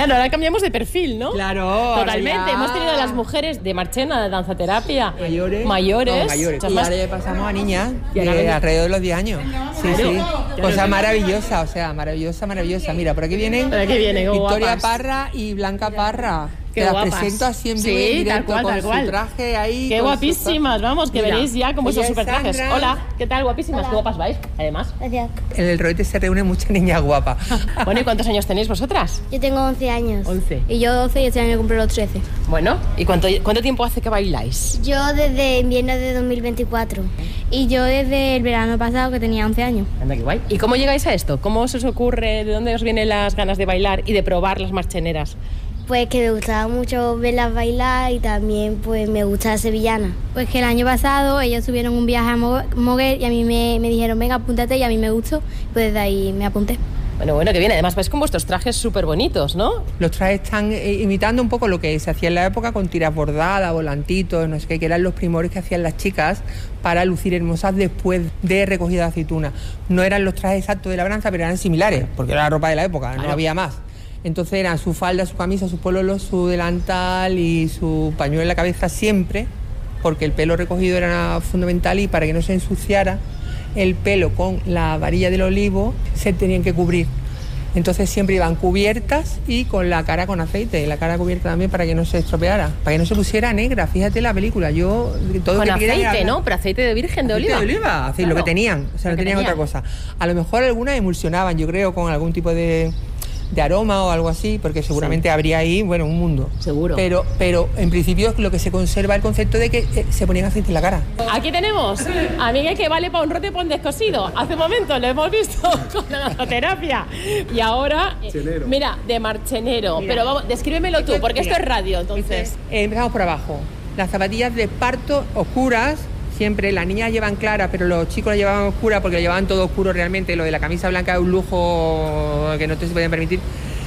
Claro, ahora cambiamos de perfil, ¿no? Claro. Totalmente. Hemos tenido a las mujeres de Marchena, de danzaterapia. Mayores. Y ahora ya pasamos a niñas de alrededor de los 10 años. Sí. Cosa maravillosa, o sea, maravillosa. Mira, por aquí vienen Victoria guapas. Parra y Blanca Parra. Qué Te las guapas. presento así en vivo y en directo con su traje ahí. Qué guapísimas, vamos, que veréis ya como esos super trajes. Sandra. Hola, ¿qué tal? Guapísimas, qué guapas vais, además. Gracias. En el Roete se reúnen muchas niñas guapas. Bueno, ¿y cuántos años tenéis vosotras? Yo tengo 11 años. 11. Y yo 12 y este año cumplo los 13. Bueno, ¿y cuánto tiempo hace que bailáis? Yo desde invierno de 2024. Y yo desde el verano pasado que tenía 11 años. Anda, qué guay. ¿Y cómo llegáis a esto? ¿Cómo se os ocurre? ¿De dónde os vienen las ganas de bailar y de probar las marcheneras? Pues que me gustaba mucho verlas bailar y también pues me gusta la sevillana. Pues que el año pasado ellos tuvieron un viaje a Moguer y a mí me dijeron, venga, apúntate, y a mí me gustó. Pues desde ahí me apunté. Bueno, que viene. Además vais con vuestros trajes súper bonitos, ¿no? Los trajes están imitando un poco lo que se hacía en la época con tiras bordadas, volantitos, no sé qué, que eran los primores que hacían las chicas para lucir hermosas después de recogida de aceituna. No eran los trajes exactos de labranza, pero eran similares, porque era la ropa de la época, no había más. Entonces eran su falda, su camisa, su pololo, su delantal y su pañuelo en la cabeza siempre, porque el pelo recogido era fundamental y para que no se ensuciara el pelo con la varilla del olivo se tenían que cubrir. Entonces siempre iban cubiertas y con la cara con aceite, y la cara cubierta también para que no se estropeara, para que no se pusiera negra. Fíjate la película, yo todo con que aceite, ¿no? Pero aceite de virgen de oliva. Aceite de oliva, aceite, claro. Lo que tenían, o sea, no tenían otra cosa. A lo mejor algunas emulsionaban, yo creo, con algún tipo de aroma o algo así, porque seguramente habría ahí, bueno, un mundo. Seguro. Pero en principio lo que se conserva el concepto de que se ponían aceite en la cara. Aquí tenemos a Miguel, que vale para un rote para un descosido. Hace un momento lo hemos visto con la danzaterapia. Y ahora, mira, de marchenero. Mira, pero vamos, descríbemelo tú, porque esto es radio, entonces. Empezamos por abajo. Las zapatillas de esparto oscuras. Siempre las niñas llevan claras, pero los chicos las llevaban oscuras porque lo llevaban todo oscuro realmente. Lo de la camisa blanca es un lujo que no te se pueden permitir.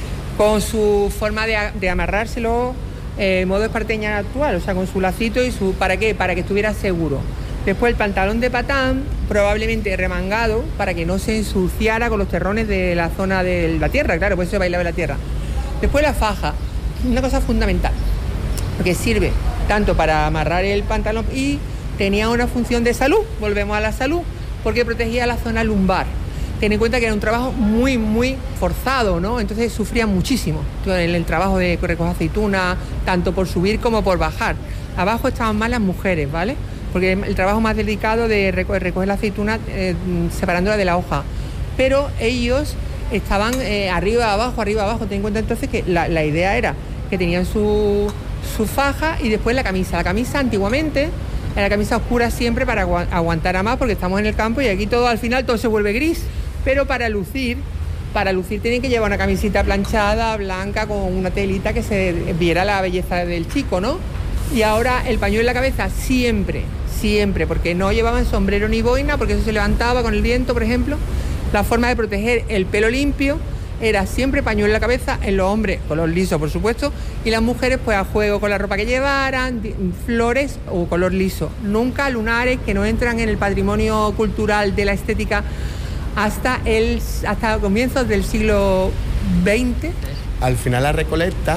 Con su forma de amarrárselo, modo esparteña actual, o sea, con su lacito y su... ¿Para qué? Para que estuviera seguro. Después el pantalón de patán, probablemente remangado, para que no se ensuciara con los terrones de la zona de la tierra, claro, por eso se bailaba en la tierra. Después la faja, una cosa fundamental, porque sirve tanto para amarrar el pantalón y... tenía una función de salud, volvemos a la salud, porque protegía la zona lumbar. Ten en cuenta que era un trabajo muy, muy forzado, ¿no? Entonces sufrían muchísimo en el trabajo de recoger aceitunas, tanto por subir como por bajar. Abajo estaban más las mujeres, ¿vale? Porque el trabajo más delicado de recoger la aceituna separándola de la hoja. Pero ellos estaban arriba, abajo. Ten en cuenta entonces que la idea era que tenían su faja y después la camisa. La camisa antiguamente... era camisa oscura siempre para aguantar a más, porque estamos en el campo y aquí todo al final todo se vuelve gris. Pero para lucir tienen que llevar una camisita planchada, blanca, con una telita que se viera la belleza del chico, ¿no? Y ahora el pañuelo en la cabeza siempre, porque no llevaban sombrero ni boina, porque eso se levantaba con el viento, por ejemplo. La forma de proteger el pelo limpio era siempre pañuelo en la cabeza, en los hombres color liso, por supuesto, y las mujeres pues a juego con la ropa que llevaran, flores o color liso. Nunca lunares, que no entran en el patrimonio cultural de la estética hasta comienzos del siglo XX. Al final la recolecta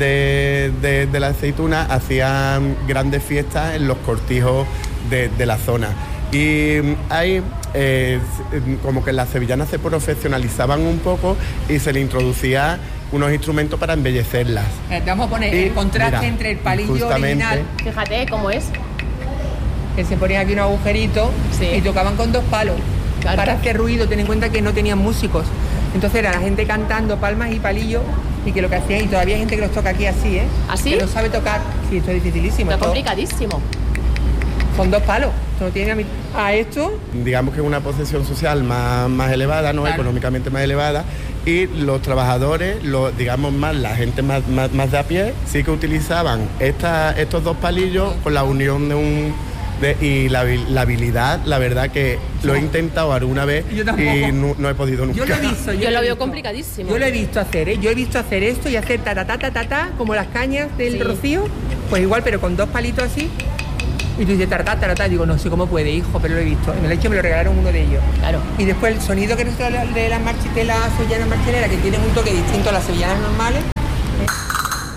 de la aceituna hacían grandes fiestas en los cortijos de la zona. Y ahí como que las sevillanas se profesionalizaban un poco y se le introducía unos instrumentos para embellecerlas. Te vamos a poner el contraste entre el palillo original. Fíjate cómo es. Que se ponían aquí un agujerito y tocaban con dos palos. Claro. Para hacer ruido, ten en cuenta que no tenían músicos. Entonces era la gente cantando palmas y palillos, y que lo que hacían, y todavía hay gente que los toca aquí así, ¿eh? ¿Así? Que no sabe tocar. Sí, esto es dificilísimo. Está complicadísimo. Con dos palos. Esto no tiene a esto. Digamos que es una posición social más elevada, ¿no? Claro. Económicamente más elevada. Y los trabajadores, digamos más, la gente más de a pie, sí que utilizaban estos dos palillos con la unión y la habilidad, la verdad que lo he intentado alguna vez y no he podido nunca. Yo lo he visto. Yo lo veo complicadísimo. Yo lo he visto hacer, ¿eh? Yo he visto hacer esto y hacer ta como las cañas del rocío, pues igual, pero con dos palitos así. Y tú dices taratá, digo, no sé cómo puede, hijo, pero lo he visto. En el hecho me lo regalaron uno de ellos. Claro. Y después el sonido que nosotros de las sevillanas marcheneras, que tienen un toque distinto a las sevillanas normales,